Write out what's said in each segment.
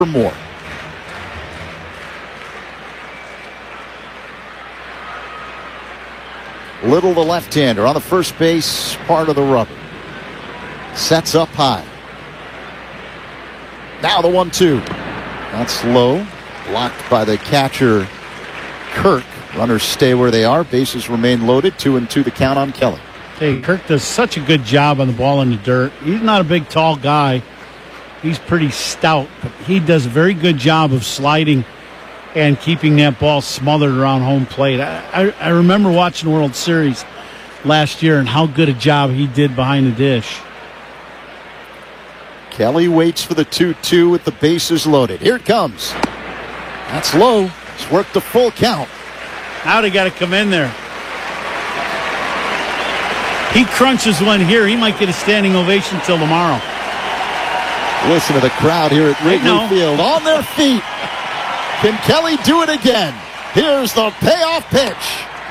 for more. Little, the left-hander, on the first base part of the rubber. Sets up high. Now the 1-2. That's low. Blocked by the catcher, Kirk. Runners stay where they are. Bases remain loaded. 2-2 the count on Kelly. Hey, Kirk does such a good job on the ball in the dirt. He's not a big, tall guy. He's pretty stout, but he does a very good job of sliding and keeping that ball smothered around home plate. I remember watching the World Series last year and how good a job he did behind the dish. Kelly waits for the 2-2 with the bases loaded. Here it comes. That's low. It's worked a full count. Now they got to come in there. He crunches one here. He might get a standing ovation till tomorrow. Listen to the crowd here at Wrigley Field. On their feet. Can Kelly do it again? Here's the payoff pitch.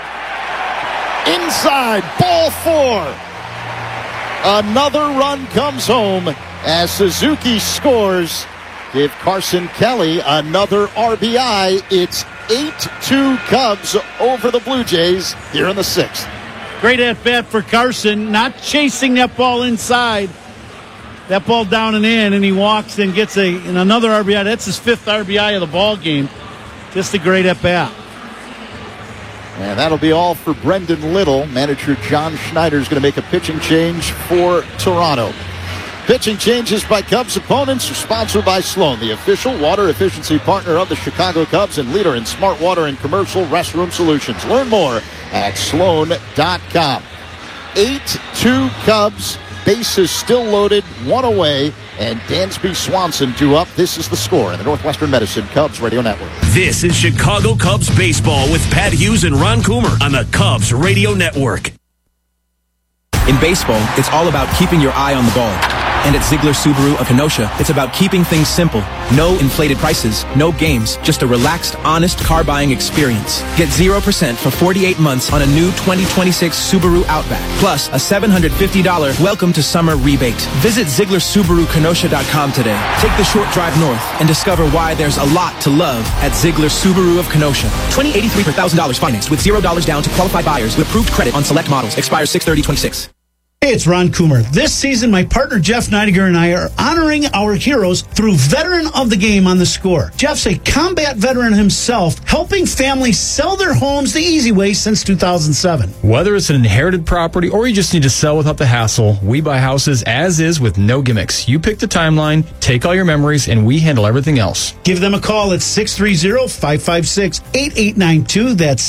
Inside, ball 4. Another run comes home as Suzuki scores. Give Carson Kelly another RBI. It's 8-2 Cubs over the Blue Jays here in the 6th. Great at-bat for Carson, not chasing that ball inside. That ball down and in, and he walks and gets another RBI. That's his 5th RBI of the ball game. Just a great at-bat. And that'll be all for Brendan Little. Manager John Schneider is going to make a pitching change for Toronto. Pitching changes by Cubs opponents are sponsored by Sloan, the official water efficiency partner of the Chicago Cubs and leader in smart water and commercial restroom solutions. Learn more at sloan.com. 8-2 Cubs. Bases still loaded, 1 away, and Dansby Swanson 2 up. This is the score in the Northwestern Medicine Cubs Radio Network. This is Chicago Cubs baseball with Pat Hughes and Ron Coomer on the Cubs Radio Network. In baseball, it's all about keeping your eye on the ball. And at Ziegler Subaru of Kenosha, it's about keeping things simple. No inflated prices, no games, just a relaxed, honest car buying experience. Get 0% for 48 months on a new 2026 Subaru Outback, plus a $750 welcome to summer rebate. Visit ZieglerSubaruKenosha.com today. Take the short drive north and discover why there's a lot to love at Ziegler Subaru of Kenosha. $2083 per $1,000 financed with $0 down to qualified buyers with approved credit on select models. Expires 6/30/26. Hey, it's Ron Coomer. This season, my partner Jeff Neidiger and I are honoring our heroes through Veteran of the Game on The Score. Jeff's a combat veteran himself, helping families sell their homes the easy way since 2007. Whether it's an inherited property or you just need to sell without the hassle, we buy houses as is with no gimmicks. You pick the timeline, take all your memories, and we handle everything else. Give them a call at 630-556-8892. That's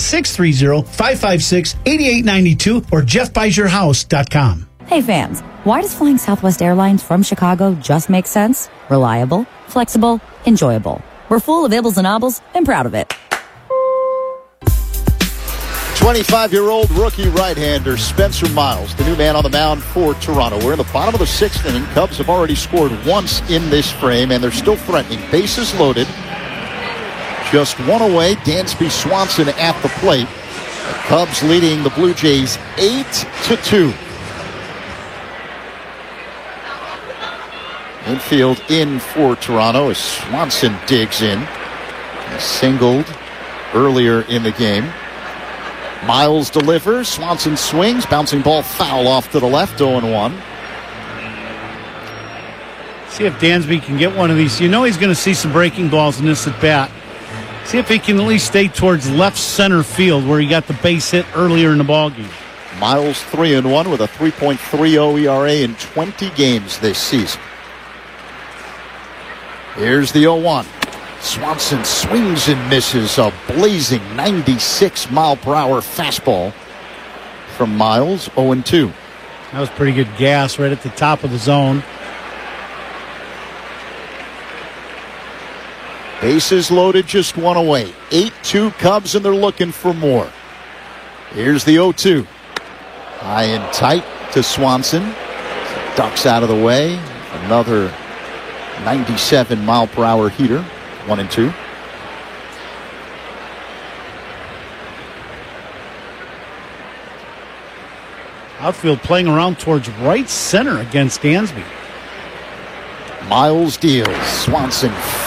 630-556-8892 or jeffbuysyourhouse.com. Hey fans, why does flying Southwest Airlines from Chicago just make sense? Reliable, flexible, enjoyable. We're full of ibbles and obbles and proud of it. 25-year-old rookie right-hander Spencer Miles, the new man on the mound for Toronto. We're in the bottom of the 6th inning. Cubs have already scored once in this frame, and they're still threatening. Bases loaded. Just 1 away. Dansby Swanson at the plate. The Cubs leading the Blue Jays 8-2. Infield in for Toronto as Swanson digs in. He singled earlier in the game. Miles delivers. Swanson swings. Bouncing ball foul off to the left. 0-1. See if Dansby can get one of these. You know he's going to see some breaking balls in this at bat. See if he can at least stay towards left center field where he got the base hit earlier in the ballgame. Miles 3-1 with a 3.30 ERA in 20 games this season. Here's the 0-1. Swanson swings and misses a blazing 96-mile-per-hour fastball from Miles. 0-2. That was pretty good gas right at the top of the zone. Bases loaded, just 1 away. 8-2 Cubs, and they're looking for more. Here's the 0-2. High and tight to Swanson. Ducks out of the way. Another 97-mile-per-hour heater. 1-2. Outfield playing around towards right center against Dansby. Miles deals. Swanson